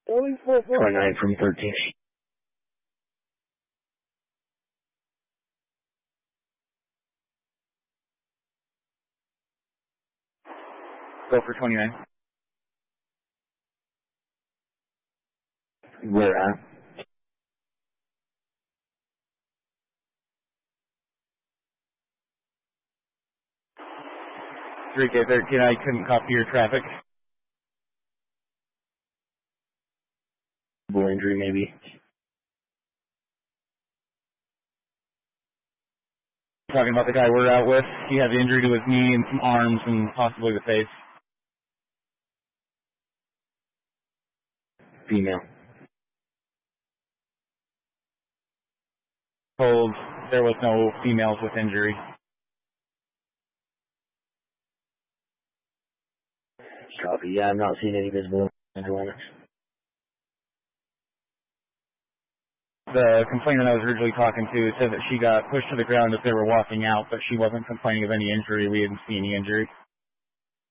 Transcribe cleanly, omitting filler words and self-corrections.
29 from 13. Go for 29. Where at? 3K13, I couldn't copy your traffic. Injury, maybe. Talking about the guy we're out with. He had an injury to his knee and some arms and possibly the face. Female. Told there was no females with injury. Copy. Yeah, I'm not seeing any visible underliners. The complainant I was originally talking to said that she got pushed to the ground as they were walking out, but she wasn't complaining of any injury. We didn't see any injury.